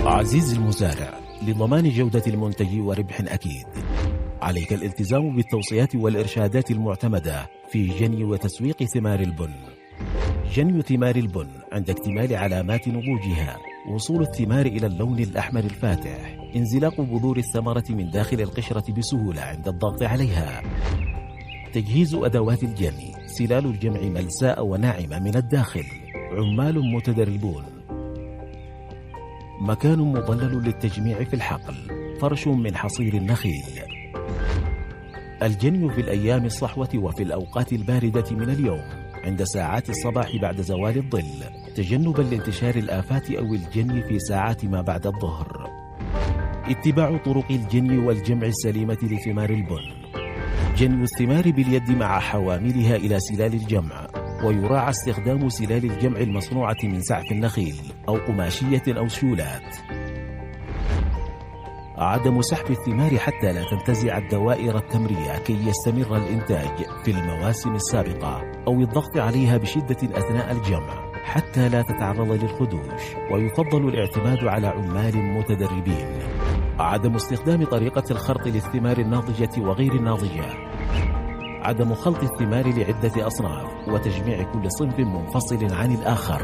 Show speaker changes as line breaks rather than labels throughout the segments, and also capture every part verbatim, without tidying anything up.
عزيزي المزارع، لضمان جودة المنتج وربح أكيد عليك الالتزام بالتوصيات والإرشادات المعتمدة في جني وتسويق ثمار البن. جني ثمار البن عند اكتمال علامات نضوجها، وصول الثمار إلى اللون الأحمر الفاتح، انزلاق بذور الثمرة من داخل القشرة بسهولة عند الضغط عليها. تجهيز أدوات الجني: سلال الجمع ملساء وناعمة من الداخل، عمال متدربون، مكان مظلل للتجميع في الحقل، فرش من حصير النخيل. الجني في الأيام الصحوة وفي الأوقات الباردة من اليوم عند ساعات الصباح بعد زوال الظل، تجنبا لانتشار الآفات أو الجني في ساعات ما بعد الظهر. اتباع طرق الجني والجمع السليمة لثمار البن: جني الثمار باليد مع حواملها إلى سلال الجمع، ويراعى استخدام سلال الجمع المصنوعة من سعف النخيل أو قماشية أو شولات. عدم سحب الثمار حتى لا تنتزع الدوائر التمرية كي يستمر الإنتاج في المواسم السابقة، أو الضغط عليها بشدة أثناء الجمع حتى لا تتعرض للخدوش، ويفضل الاعتماد على عمال متدربين. عدم استخدام طريقة الخرط للثمار الناضجة وغير الناضجة. عدم خلط الثمار لعدة أصناف وتجميع كل صنف منفصل عن الآخر.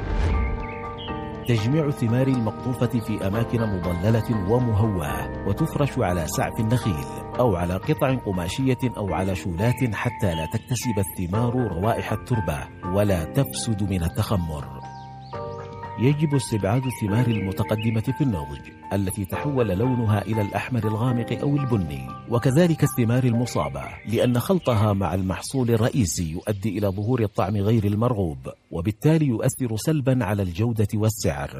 تجميع الثمار المقطوفة في أماكن مظللة ومهواة، وتفرش على سعف النخيل أو على قطع قماشية أو على شولات حتى لا تكتسب الثمار روائح التربة ولا تفسد من التخمر. يجب استبعاد الثمار المتقدمة في النضج التي تحول لونها إلى الأحمر الغامق أو البني، وكذلك الثمار المصابة، لأن خلطها مع المحصول الرئيسي يؤدي إلى ظهور الطعم غير المرغوب، وبالتالي يؤثر سلبا على الجودة والسعر.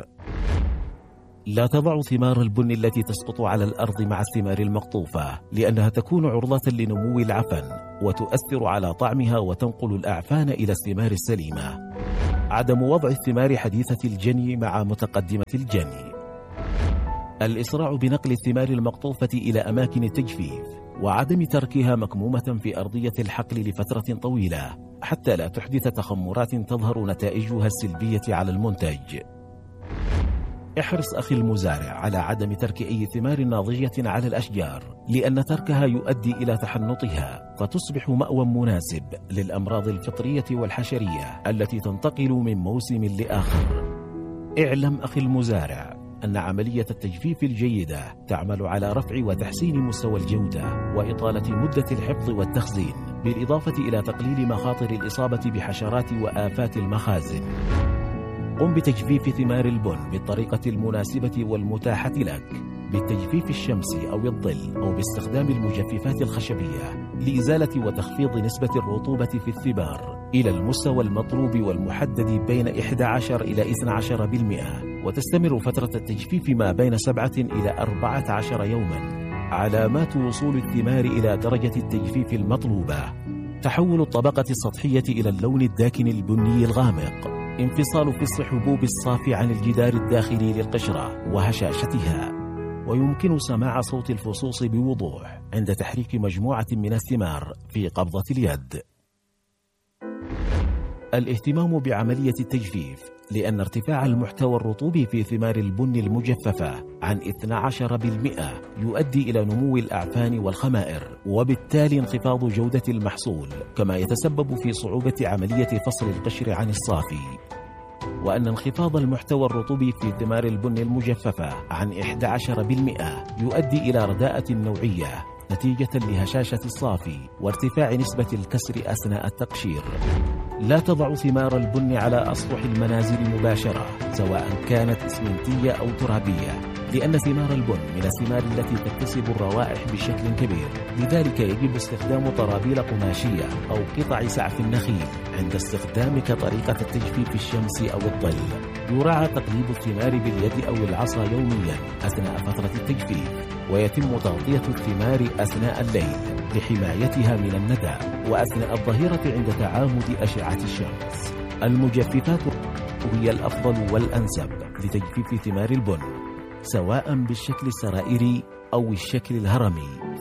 لا تضع ثمار البن التي تسقط على الأرض مع الثمار المقطوفة، لأنها تكون عرضة لنمو العفن وتؤثر على طعمها وتنقل الأعفان إلى الثمار السليمة. عدم وضع الثمار حديثة الجني مع متقدمة الجني. الإسراع بنقل الثمار المقطوفة إلى أماكن التجفيف، وعدم تركها مكمومة في أرضية الحقل لفترة طويلة حتى لا تحدث تخمرات تظهر نتائجها السلبية على المنتج. احرص أخي المزارع على عدم ترك أي ثمار ناضجة على الأشجار، لأن تركها يؤدي إلى تحنطها فتصبح مأوى مناسب للأمراض الفطرية والحشرية التي تنتقل من موسم لآخر. اعلم أخي المزارع أن عملية التجفيف الجيدة تعمل على رفع وتحسين مستوى الجودة وإطالة مدة الحفظ والتخزين، بالإضافة إلى تقليل مخاطر الإصابة بحشرات وآفات المخازن. قم بتجفيف ثمار البن بالطريقة المناسبة والمتاحة لك، بالتجفيف الشمسي أو الظل، أو باستخدام المجففات الخشبية لإزالة وتخفيض نسبة الرطوبة في الثمار إلى المستوى المطلوب والمحدد بين إحدى عشر إلى اثني عشر بالمئة، وتستمر فترة التجفيف ما بين سبعة إلى أربعة عشر يوما. علامات وصول الثمار إلى درجة التجفيف المطلوبة: تحول الطبقة السطحية إلى اللون الداكن البني الغامق، انفصال فص حبوب الصافي عن الجدار الداخلي للقشرة وهشاشتها، ويمكن سماع صوت الفصوص بوضوح عند تحريك مجموعة من الثمار في قبضة اليد. الاهتمام بعملية التجفيف، لأن ارتفاع المحتوى الرطوبي في ثمار البن المجففة عن اثني عشر بالمئة يؤدي إلى نمو الأعفان والخمائر، وبالتالي انخفاض جودة المحصول، كما يتسبب في صعوبة عملية فصل القشر عن الصافي. وأن انخفاض المحتوى الرطوبي في ثمار البن المجففة عن إحدى عشر بالمئة يؤدي إلى رداءة نوعية نتيجة لهشاشة الصافي وارتفاع نسبة الكسر أثناء التقشير. لا تضع ثمار البن على أسطح المنازل مباشرة، سواء كانت إسمنتية أو ترابية، لأن ثمار البن من الثمار التي تكتسب الروائح بشكل كبير، لذلك يجب استخدام طرابيل قماشية أو قطع سعف النخيل عند استخدام كطريقة التجفيف الشمسي أو الظل. يراعى تقليب الثمار باليد أو العصا يوميا أثناء فترة التجفيف، ويتم تغطية الثمار أثناء الليل لحمايتها من الندى، وأثناء الظهيرة عند تعامد أشعة الشمس. المجففات هي الأفضل والأنسب لتجفيف ثمار البن، سواء بالشكل السرائري أو الشكل الهرمي،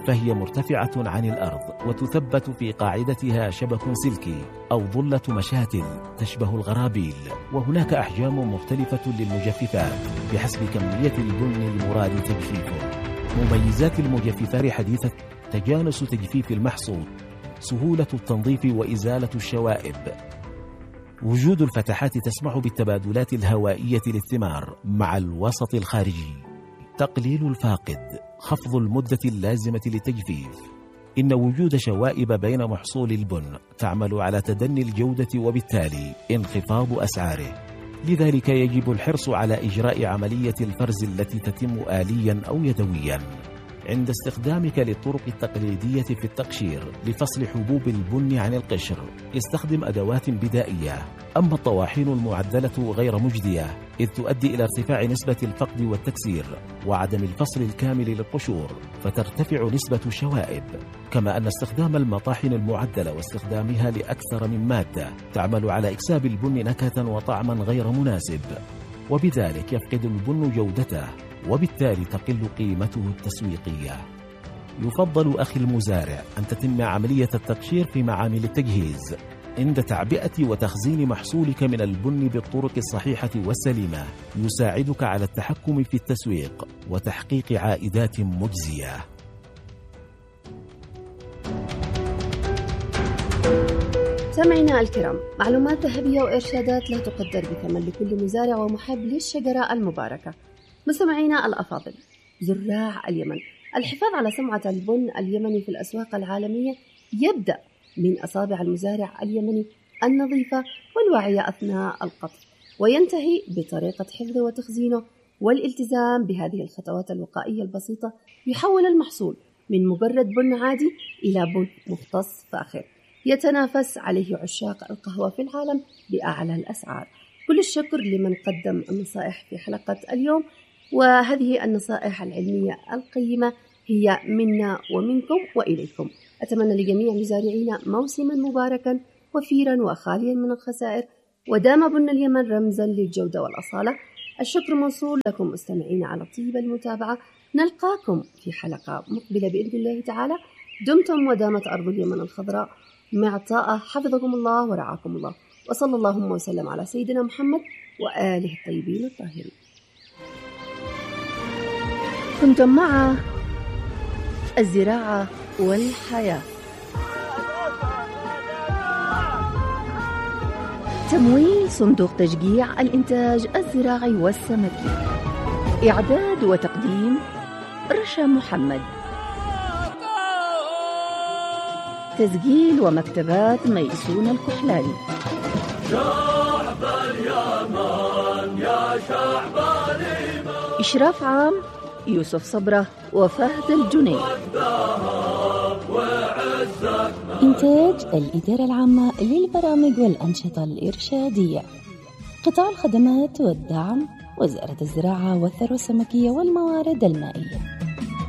فهي مرتفعة عن الأرض وتثبت في قاعدتها شبك سلكي أو ظلة مشاة تشبه الغرابيل. وهناك أحجام مختلفة للمجففات بحسب كمية البن المراد تجفيفه. مميزات المجففات حديثة: تجانس تجفيف المحصول، سهولة التنظيف وإزالة الشوائب، وجود الفتحات تسمح بالتبادلات الهوائية للثمار مع الوسط الخارجي، تقليل الفاقد، خفض المدة اللازمة للتجفيف. إن وجود شوائب بين محصول البن تعمل على تدني الجودة وبالتالي انخفاض أسعاره، لذلك يجب الحرص على إجراء عملية الفرز التي تتم آليا أو يدويا. عند استخدامك للطرق التقليدية في التقشير لفصل حبوب البن عن القشر، استخدم أدوات بدائية. أما الطواحين المعدلة غير مجدية، إذ تؤدي إلى ارتفاع نسبة الفقد والتكسير وعدم الفصل الكامل للقشور، فترتفع نسبة الشوائب. كما أن استخدام المطاحن المعدلة واستخدامها لأكثر من مادة تعمل على إكساب البن نكهة وطعما غير مناسب، وبذلك يفقد البن جودته وبالتالي تقل قيمته التسويقية. يفضل أخي المزارع أن تتم عملية التقشير في معامل التجهيز عند تعبئة وتخزين محصولك من البن بالطرق الصحيحة والسليمة، يساعدك على التحكم في التسويق وتحقيق عائدات مجزية.
سمعنا الكرام، معلومات ذهبية وإرشادات لا تقدر بثمن لكل مزارع ومحب للشجرة المباركة. مستمعينا الأفاضل، زراع اليمن، الحفاظ على سمعة البن اليمني في الأسواق العالمية يبدأ من أصابع المزارع اليمني النظيفة والواعية أثناء القطف، وينتهي بطريقة حفظه وتخزينه والالتزام بهذه الخطوات الوقائية البسيطة. يحول المحصول من مجرد بن عادي إلى بن مختص فاخر يتنافس عليه عشاق القهوة في العالم بأعلى الأسعار. كل الشكر لمن قدم النصائح في حلقة اليوم، وهذه النصائح العلمية القيمة هي منا ومنكم وإليكم. أتمنى لجميع مزارعينا موسما مباركا وفيرا وخاليا من الخسائر، ودام بن اليمن رمزا للجودة والأصالة. الشكر موصول لكم مستمعين على طيب المتابعة. نلقاكم في حلقة مقبلة بإذن الله تعالى. دمتم ودامت أرض اليمن الخضراء معطاء، حفظكم الله ورعاكم الله، وصلى اللهم وسلم على سيدنا محمد وآله الطيبين الطاهرين. كنتم مع الزراعة والحياة. تمويل صندوق تشجيع الإنتاج الزراعي والسمكي. إعداد وتقديم رشا محمد. تسجيل ومكتبات ميسون الكحلاني. شعب اليمن يا شعب اليمن. إشراف عام يوسف صبرة وفهد الجنيد. إنتاج الإدارة العامة للبرامج والأنشطة الإرشادية. قطاع الخدمات والدعم وزارة الزراعة والثروة السمكية والموارد المائية.